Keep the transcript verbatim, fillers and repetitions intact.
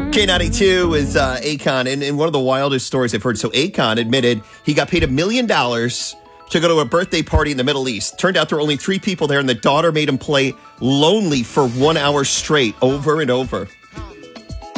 K ninety-two is uh, Akon, and, and one of the wildest stories I've heard. So Akon admitted he got paid a million dollars to go to a birthday party in the Middle East. Turned out there were only three people there, and the daughter made him play Lonely for one hour straight, over and over.